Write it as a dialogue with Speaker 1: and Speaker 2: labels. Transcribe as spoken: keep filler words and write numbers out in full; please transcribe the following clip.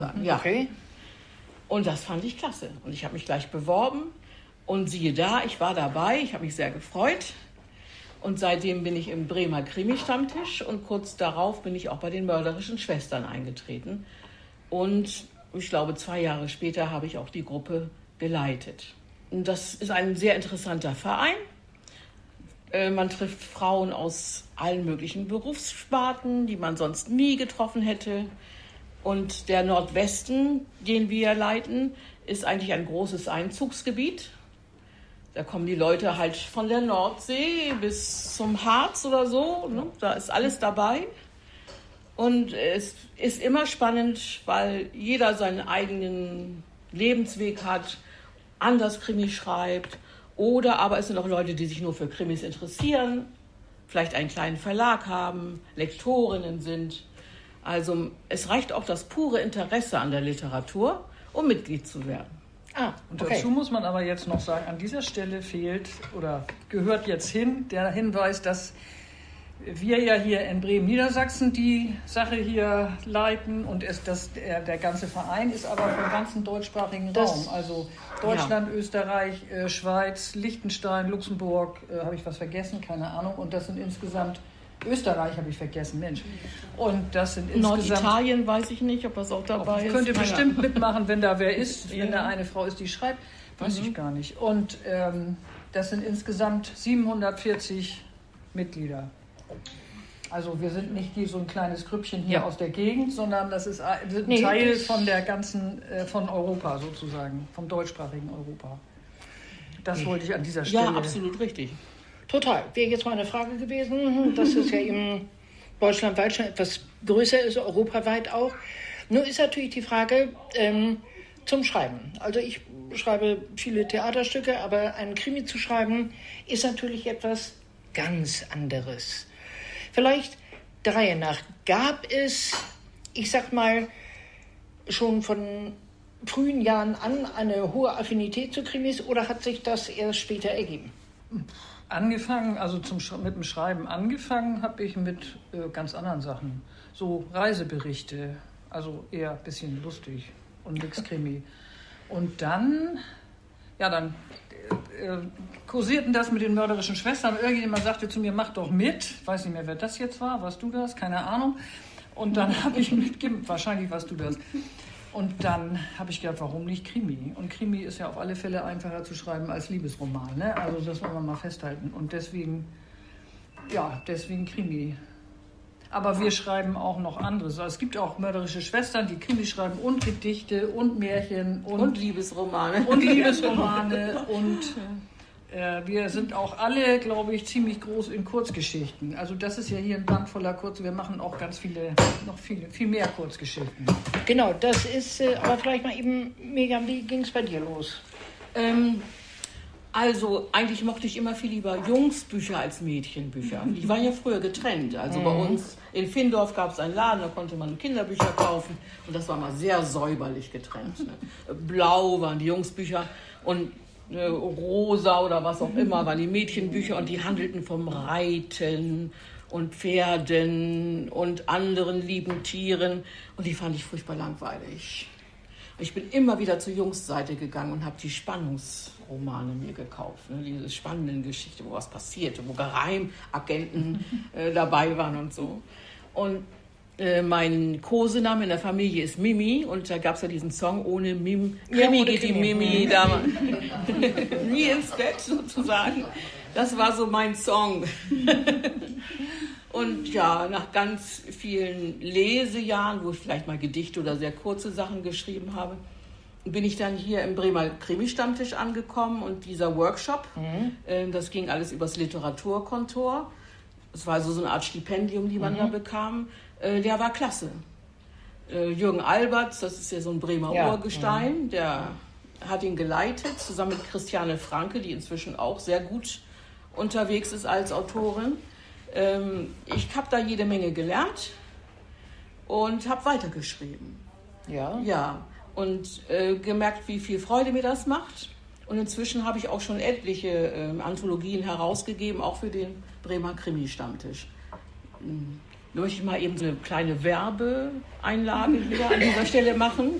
Speaker 1: Ja. Okay. Und das fand ich klasse. Und ich habe mich gleich beworben. Und siehe da, ich war dabei. Ich habe mich sehr gefreut. Und seitdem bin ich im Bremer Krimi-Stammtisch. Und kurz darauf bin ich auch bei den Mörderischen Schwestern eingetreten. Und ich glaube, zwei Jahre später habe ich auch die Gruppe geleitet. Und das ist ein sehr interessanter Verein. Man trifft Frauen aus allen möglichen Berufssparten, die man sonst nie getroffen hätte. Und der Nordwesten, den wir leiten, ist eigentlich ein großes Einzugsgebiet. Da kommen die Leute halt von der Nordsee bis zum Harz oder so. Ne? Da ist alles dabei. Und es ist immer spannend, weil jeder seinen eigenen Lebensweg hat, anders Krimi schreibt. Oder aber es sind auch Leute, die sich nur für Krimis interessieren, vielleicht einen kleinen Verlag haben, Lektorinnen sind. Also es reicht auch das pure Interesse an der Literatur, um Mitglied zu werden.
Speaker 2: Ah, und okay. Dazu muss man aber jetzt noch sagen, an dieser Stelle fehlt oder gehört jetzt hin der Hinweis, dass wir ja hier in Bremen, Niedersachsen die Sache hier leiten und es, das, der, der ganze Verein ist aber vom ganzen deutschsprachigen das, Raum. Also Deutschland, ja. Österreich, äh, Schweiz, Liechtenstein, Luxemburg, äh, habe ich was vergessen? Keine Ahnung. Und das sind insgesamt, Österreich habe ich vergessen, Mensch. Und das sind insgesamt...
Speaker 1: Norditalien weiß ich nicht, ob das auch dabei ist.
Speaker 2: Könnte bestimmt mitmachen, wenn da wer ist, ja. Wenn da eine Frau ist, die schreibt. Weiß mhm. ich gar nicht. Und ähm, das sind insgesamt siebenhundertvierzig Mitglieder. Also wir sind nicht die, so ein kleines Grüppchen hier ja. aus der Gegend, sondern das ist ein nee, Teil von der ganzen, äh, von Europa sozusagen, vom deutschsprachigen Europa. Das wollte ich an dieser Stelle...
Speaker 1: Ja, absolut richtig.
Speaker 3: Total. Wäre jetzt mal eine Frage gewesen, dass es ja eben deutschlandweit schon etwas größer ist, europaweit auch. Nur ist natürlich die Frage ähm, zum Schreiben. Also ich schreibe viele Theaterstücke, aber einen Krimi zu schreiben ist natürlich etwas ganz anderes. Vielleicht der Reihe nach. Gab es, ich sag mal, schon von frühen Jahren an eine hohe Affinität zu Krimis oder hat sich das erst später ergeben?
Speaker 2: Angefangen, also zum, mit dem Schreiben angefangen habe ich mit äh, ganz anderen Sachen. So Reiseberichte, also eher ein bisschen lustig und nix Krimi. Und dann, ja dann... Äh, kursierten das mit den Mörderischen Schwestern. Irgendjemand sagte zu mir, mach doch mit. Weiß nicht mehr, wer das jetzt war. Warst du das? Keine Ahnung. Und dann habe ich mitgegeben, wahrscheinlich warst du das. Und dann habe ich gedacht, warum nicht Krimi? Und Krimi ist ja auf alle Fälle einfacher zu schreiben als Liebesroman. Ne? Also das wollen wir mal festhalten. Und deswegen, ja, deswegen Krimi. Aber wir schreiben auch noch anderes. Also es gibt auch Mörderische Schwestern, die Krimi schreiben und Gedichte und Märchen und,
Speaker 1: und Liebesromane.
Speaker 2: Und Liebesromane. Und äh, wir sind auch alle, glaube ich, ziemlich groß in Kurzgeschichten. Also das ist ja hier ein Band voller Kurz. Wir machen auch ganz viele, noch viele, viel mehr Kurzgeschichten.
Speaker 3: Genau, das ist, äh, aber vielleicht mal eben, Miriam, wie ging es bei dir los?
Speaker 1: Ähm... Also eigentlich mochte ich immer viel lieber Jungsbücher als Mädchenbücher. Die waren ja früher getrennt. Also mhm. bei uns in Findorf gab es einen Laden, da konnte man Kinderbücher kaufen. Und das war mal sehr säuberlich getrennt. Ne? Blau waren die Jungsbücher und äh, rosa oder was auch immer waren die Mädchenbücher. Und die handelten vom Reiten und Pferden und anderen lieben Tieren. Und die fand ich furchtbar langweilig. Ich bin immer wieder zur Jungsseite gegangen und habe die Spannungsromane mir gekauft. Ne? Diese spannenden Geschichten, wo was passierte, wo Geheimagenten äh, dabei waren und so. Und äh, mein Kosename in der Familie ist Mimi und da gab es ja diesen Song, ohne Mim, Krimi ja, geht die Mimi da nie ins Bett sozusagen. Das war so mein Song. Und ja, nach ganz vielen Lesejahren, wo ich vielleicht mal Gedichte oder sehr kurze Sachen geschrieben habe, bin ich dann hier im Bremer Krimi-Stammtisch angekommen und dieser Workshop, mhm. äh, das ging alles übers Literaturkontor. Es war also so eine Art Stipendium, die man mhm. da bekam. Äh, der war klasse. Äh, Jürgen Alberts, das ist ja so ein Bremer ja. Urgestein, mhm. der hat ihn geleitet, zusammen mit Christiane Franke, die inzwischen auch sehr gut unterwegs ist als Autorin. Ich habe da jede Menge gelernt und habe weitergeschrieben.
Speaker 3: Ja?
Speaker 1: Ja, und äh, gemerkt, wie viel Freude mir das macht. Und inzwischen habe ich auch schon etliche äh, Anthologien herausgegeben, auch für den Bremer Krimi-Stammtisch. möchte ich mal eben so eine kleine Werbeeinlage hier an dieser Stelle machen.